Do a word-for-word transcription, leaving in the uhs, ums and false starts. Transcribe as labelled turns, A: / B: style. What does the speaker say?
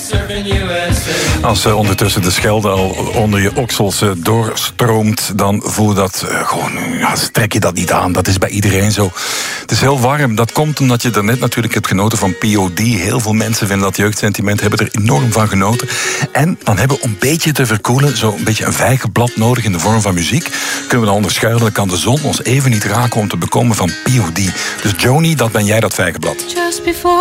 A: Als uh, ondertussen de Schelde al onder je oksels uh, doorstroomt, dan voel je dat uh, gewoon, ja, trek je dat niet aan. Dat is bij iedereen zo. Het is heel warm. Dat komt omdat je daarnet natuurlijk hebt genoten van P O D. Heel veel mensen vinden dat jeugdsentiment, hebben er enorm van genoten. En dan hebben we om een beetje te verkoelen, zo een beetje een vijgenblad nodig in de vorm van muziek. Kunnen we dan onderschuilen, dan kan de zon ons even niet raken om te bekomen van P O D. Dus Joni, dat ben jij, dat vijgenblad.